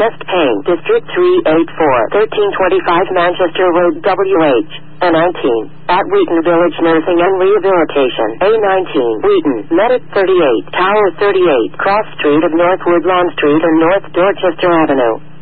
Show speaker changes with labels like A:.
A: West Payne, District 384, 1325 Manchester Road, WH. A19, at Wheaton Village Nursing and Rehabilitation, A19, Wheaton, Medic 38, Tower 38, Cross Street of North Woodlawn Street and North Dorchester Avenue.